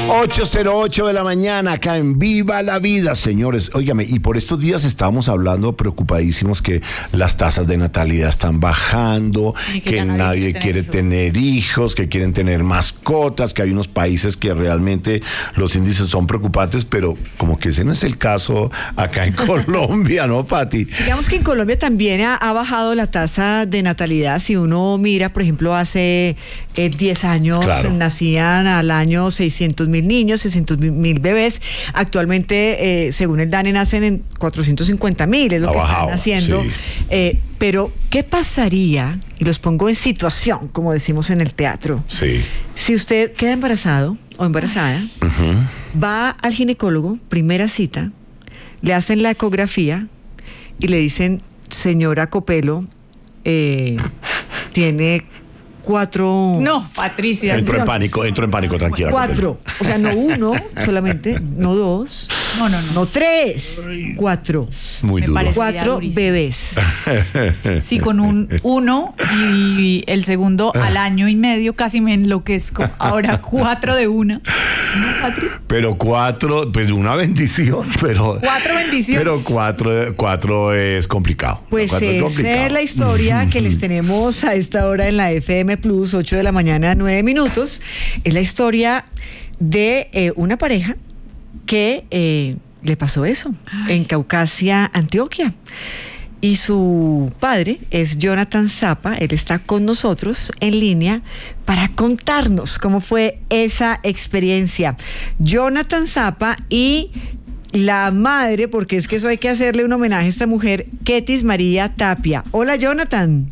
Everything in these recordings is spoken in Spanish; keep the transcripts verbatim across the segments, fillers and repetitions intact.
ocho cero ocho de la mañana, acá en Viva la Vida, señores. Óigame, y por estos días estábamos hablando preocupadísimos que las tasas de natalidad están bajando, que, que nadie, nadie quiere, tener, quiere tener hijos, que quieren tener mascotas, que hay unos países que realmente los índices son preocupantes, pero como que ese no es el caso acá en Colombia, ¿no, Pati? Digamos que en Colombia también ha, ha bajado la tasa de natalidad. Si uno mira, por ejemplo, hace eh, diez años, claro, nacían al año seiscientos mil niños, seiscientos mil bebés. Actualmente, eh, según el DANE, nacen en cuatrocientos cincuenta mil, es lo ha que bajado, están haciendo. Sí. Eh, pero, ¿qué pasaría? Y los pongo en situación, como decimos en el teatro. Sí. Si usted queda embarazado o embarazada, uh-huh, va al ginecólogo, primera cita, le hacen la ecografía y le dicen, señora Copelo, eh, tiene cuatro... No, Patricia. Entro en pánico, entro en pánico, tranquila. Cuatro, o sea, no uno solamente, no dos, no, no, no, no tres, cuatro. Muy duro. Cuatro bebés. Sí, con un uno y el segundo al año y medio casi me enloquezco. Ahora cuatro de una. ¿No, Patri? Pero cuatro, pues una bendición, pero... Cuatro bendiciones. Pero cuatro, cuatro es complicado. Pues esa es, complicado. Es la historia que les tenemos a esta hora en la F M Plus, ocho de la mañana, nueve minutos. Es la historia de eh, una pareja que eh, le pasó eso. Ay. En Caucasia, Antioquia. Y su padre es Jonathan Zapa. Él está con nosotros en línea para contarnos cómo fue esa experiencia. Jonathan Zapa y la madre, porque es que eso hay que hacerle un homenaje a esta mujer, Ketis María Tapia. Hola, Jonathan.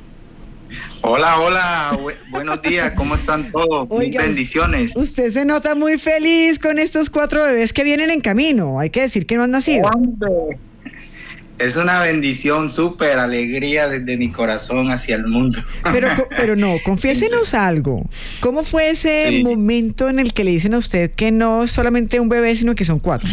Hola, hola, Bu- buenos días, ¿cómo están todos? Oiga, bendiciones. Usted se nota muy feliz con estos cuatro bebés que vienen en camino, hay que decir que no han nacido. ¡Hombre! Es una bendición, súper alegría desde mi corazón hacia el mundo. Pero, pero no, confiésenos sí. algo. ¿Cómo fue ese sí. momento en el que le dicen a usted que no es solamente un bebé, sino que son cuatro?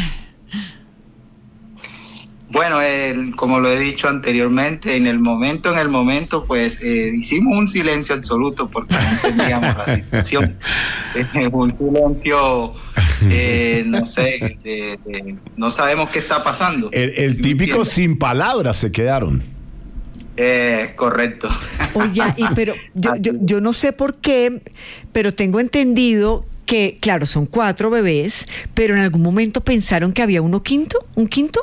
Bueno, el, como lo he dicho anteriormente, en el momento, en el momento, pues eh, hicimos un silencio absoluto porque no entendíamos la situación. Eh, un silencio, eh, no sé, de, de, no sabemos qué está pasando. El, el típico sin palabras se quedaron. Eh, correcto. Oye, y pero yo, yo, yo no sé por qué, pero tengo entendido que, claro, son cuatro bebés, pero en algún momento pensaron que había uno quinto, un quinto.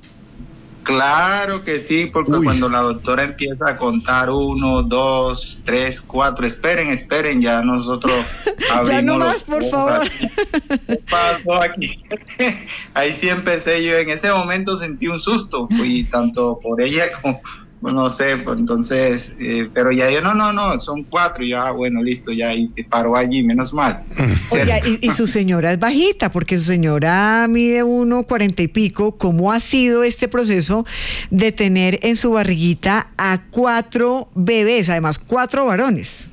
Claro que sí, porque Uy. cuando la doctora empieza a contar uno, dos, tres, cuatro, esperen, esperen, ya nosotros abrimos. Ya no más, por favor. ¿Qué pasó aquí? Ahí sí empecé yo, en ese momento sentí un susto, y tanto por ella como, no sé, pues entonces, eh, pero ya yo, no, no, no, son cuatro, y ya, bueno, listo, ya, y te paró allí, menos mal. Oye, y, y su señora es bajita, porque su señora mide uno cuarenta y pico. ¿Cómo ha sido este proceso de tener en su barriguita a cuatro bebés, además cuatro varones?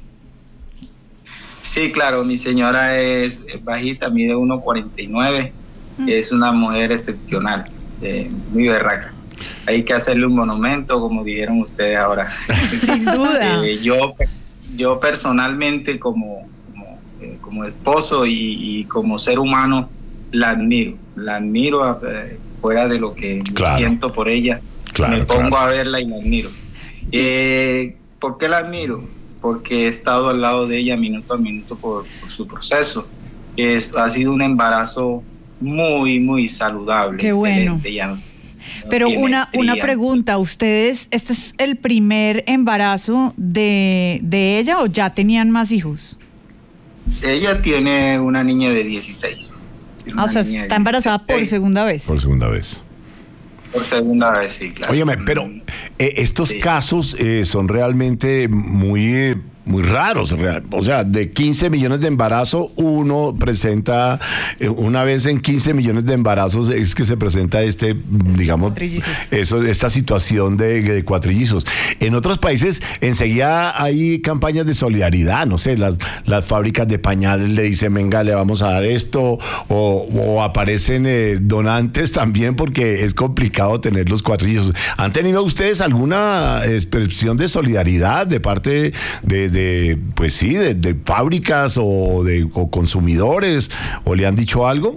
Sí, claro, mi señora es bajita, mide uno cuarenta y nueve, mm. es una mujer excepcional, eh, muy berraca. Hay que hacerle un monumento, como dijeron ustedes ahora. Sin duda. eh, yo, yo personalmente, como, como, eh, como esposo y, y como ser humano, la admiro. La admiro eh, fuera de lo que claro. siento por ella. Claro, me pongo claro. a verla y la admiro. Eh, ¿Por qué la admiro? Porque he estado al lado de ella minuto a minuto por, por su proceso. Es, ha sido un embarazo muy, muy saludable. Qué bueno. Ya no, Pero no una, una pregunta, ¿ustedes, este es el primer embarazo de, de ella o ya tenían más hijos? Ella tiene una niña de dieciséis. Ah, o sea, está embarazada por segunda vez. Por segunda vez. Por segunda vez, sí, claro. Óyeme, pero eh, estos sí. casos eh, son realmente muy... Eh, muy raros, o sea, de quince millones de embarazos, uno presenta, eh, una vez en quince millones de embarazos es que se presenta este, digamos, eso, esta situación de, de cuatrillizos. En otros países enseguida hay campañas de solidaridad, no sé, las, las fábricas de pañales le dicen, venga, le vamos a dar esto, o, o aparecen eh, donantes también porque es complicado tener los cuatrillizos. ¿Han tenido ustedes alguna expresión de solidaridad de parte de de pues sí, de, de fábricas o de o consumidores, o le han dicho algo?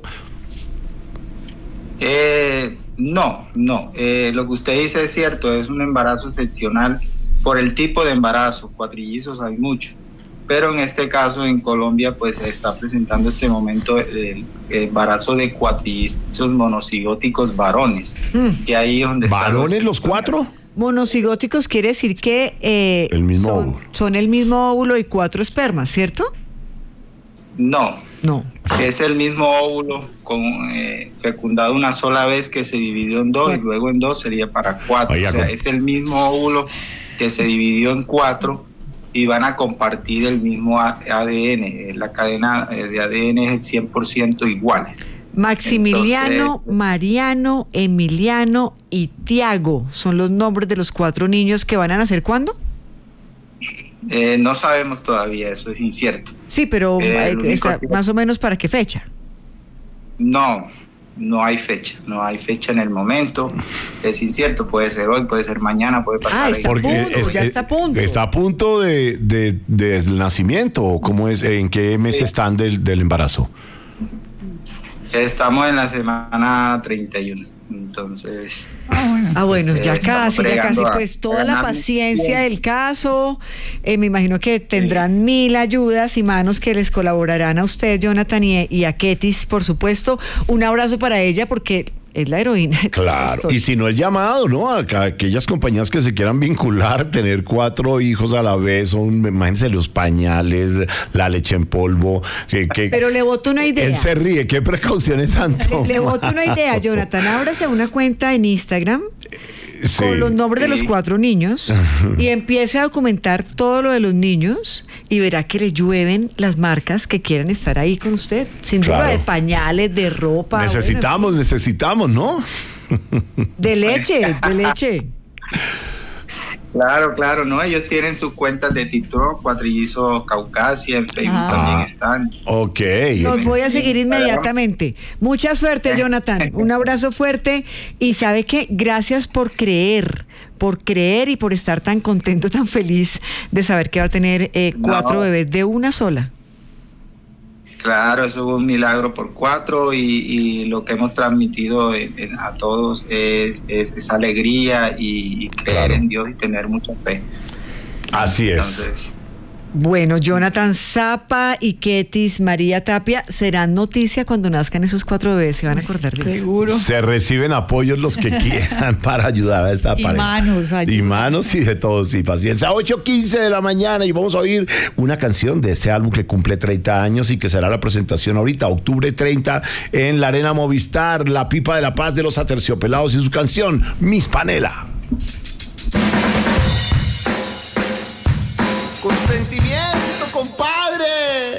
Eh, no, no. Eh, lo que usted dice es cierto, es un embarazo excepcional por el tipo de embarazo. Cuatrillizos hay muchos, pero en este caso en Colombia pues se está presentando este momento el, el embarazo de cuatrillizos monocigóticos varones. Mm. Que ahí es donde ¿Varones los cuatro? Monocigóticos quiere decir que eh, el mismo son, óvulo. son el mismo óvulo y cuatro espermas, ¿cierto? No. No. Es el mismo óvulo con, eh, fecundado una sola vez que se dividió en dos, sí. Y luego en dos sería para cuatro. Oiga, o sea, con... es el mismo óvulo que se dividió en cuatro y van a compartir el mismo A D N. La cadena de A D N es cien por ciento iguales. Maximiliano, Entonces, Mariano, Emiliano y Tiago son los nombres de los cuatro niños que van a nacer. ¿Cuándo? Eh, no sabemos todavía, eso es incierto. Sí, pero eh, está, que... más o menos ¿para qué fecha? No, no hay fecha, no hay fecha en el momento, es incierto, puede ser hoy, puede ser mañana, puede pasar. Ah, está a punto, es, ya está a punto. ¿Está a punto de, de, de del nacimiento? ¿Cómo es? ¿En qué mes sí. están del, del embarazo? Estamos en la semana treinta y uno. Entonces ah bueno, ah, bueno ya casi ya casi pues toda la paciencia del caso, eh, me imagino que tendrán sí. mil ayudas y manos que les colaborarán a usted, Jonathan, y, y a Ketis, por supuesto. Un abrazo para ella porque es la heroína. Claro, y si no el llamado, ¿no? A aquellas compañías que se quieran vincular, tener cuatro hijos a la vez, son, imagínense los pañales, la leche en polvo. Que, que, Pero le boto una idea. Él se ríe, ¿qué precauciones han tomado? Le, le boto una idea, Jonathan, ábrase una cuenta en Instagram. Sí. Con los nombres de los cuatro niños y empiece a documentar todo lo de los niños y verá que le llueven las marcas que quieren estar ahí con usted, sin claro. duda, de pañales, de ropa. Necesitamos, bueno, necesitamos, ¿no? De leche, de leche. Claro, claro, ¿no? Ellos tienen sus cuentas de TikTok, Cuatrillizo Caucasia, en Facebook ah. también están. Ok. Los voy a seguir inmediatamente. Mucha suerte, Jonathan. Un abrazo fuerte. Y ¿sabe qué? Gracias por creer, por creer y por estar tan contento, tan feliz de saber que va a tener eh, cuatro no. bebés de una sola. Claro, eso es un milagro por cuatro y, y lo que hemos transmitido en, en, a todos es, es esa alegría y, y creer claro. en Dios y tener mucha fe. Así Entonces, es. Bueno, Jonathan Zapa y Ketis María Tapia serán noticia cuando nazcan esos cuatro bebés, se van a acordar de Seguro. Ellos. Se reciben apoyos los que quieran para ayudar a esta y pareja. Manos, y manos y de todos, y paciencia. ocho quince de la mañana y vamos a oír una canción de este álbum que cumple treinta años y que será la presentación ahorita, octubre treinta, en la Arena Movistar, La Pipa de la Paz de los Aterciopelados y su canción, Miss Panela. Con sentimiento, compadre.